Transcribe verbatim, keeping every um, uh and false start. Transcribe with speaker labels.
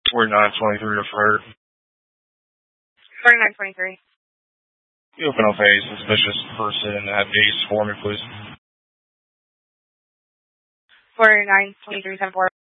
Speaker 1: forty-nine twenty-three referred.
Speaker 2: forty-nine twenty-three.
Speaker 1: You open up a suspicious person at base for me, please.
Speaker 2: forty-nine twenty-three ten four.